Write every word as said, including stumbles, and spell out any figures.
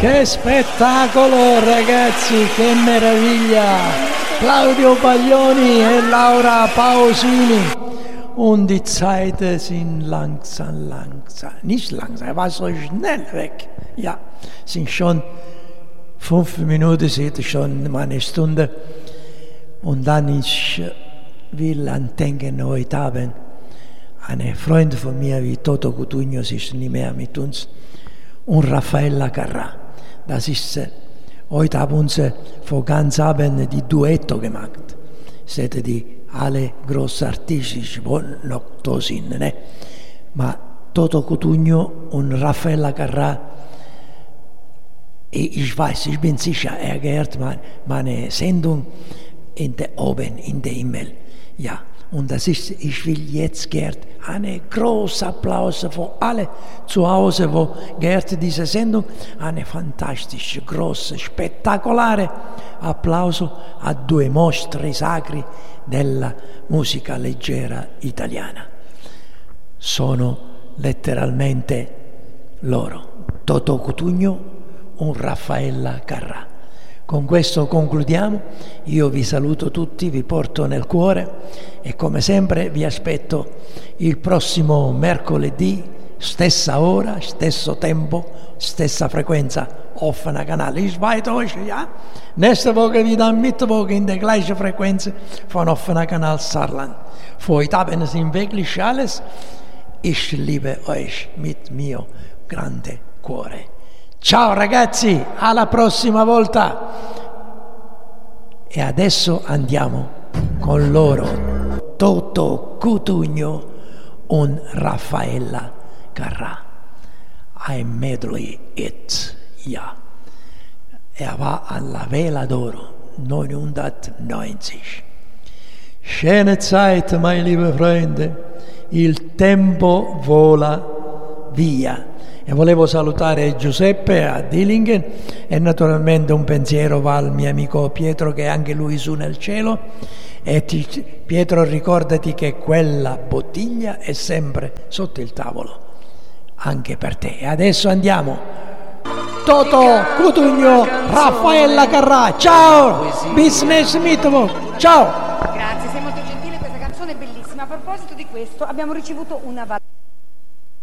Che spettacolo ragazzi, che meraviglia! Claudio Baglioni e Laura Pausini. Und die Zeit sind langsam, langsam, nicht langsam, er war so schnell weg. Ja, sind schon fünf Minuten, sind schon mal eine Stunde. Und dann ich will andenken heute Abend eine Freundin von mir wie Toto Cutugno, sie ist nicht mehr mit uns, und Raffaella Carrà. Das ist, heute haben uns vor ganz Abend die Duetto gemacht. Siete die alle große Artisti, noch da sind, ne? Ma Toto Cutugno und Raffaella Carrà, ich weiß, ich bin sicher, er gehört meine Sendung in der oben, in der Himmel. Ja, und das ist, ich will jetzt gehört einen großen Applaus für alle zu Hause, wo gehört diese Sendung, eine fantastische, große, spettacolare applauso a due mostri sacri della musica leggera italiana. Sono letteralmente loro, Toto Cutugno e Raffaella Carrà. Con questo concludiamo, io vi saluto tutti, vi porto nel cuore e come sempre vi aspetto il prossimo mercoledì, stessa ora, stesso tempo, stessa frequenza, offener Kanal. Ich weiß euch, ja? Nächste Woche wieder am Mittwoch in der gleichen Frequenz von offener Kanal Saarland. Für heute Abend sind wirklich alles. Ich liebe euch mit mio grande cuore. Ciao ragazzi, alla prossima volta! E adesso andiamo con loro, Toto Cutugno e Raffaella Carrà. I medley it, ja. Er war an la Vela d'Oro, neunzehnhundertneunzig. Schöne Zeit, meine lieben Freunde, il tempo vola via. E volevo salutare Giuseppe a Dillingen e naturalmente un pensiero va al mio amico Pietro che è anche lui su nel cielo. E ti, Pietro, ricordati che quella bottiglia è sempre sotto il tavolo, anche per te. E adesso andiamo. Toto Cutugno, Raffaella Carrà, ciao! Business Mittwoch, ciao! Grazie, sei molto gentile, questa canzone è bellissima. A proposito di questo abbiamo ricevuto una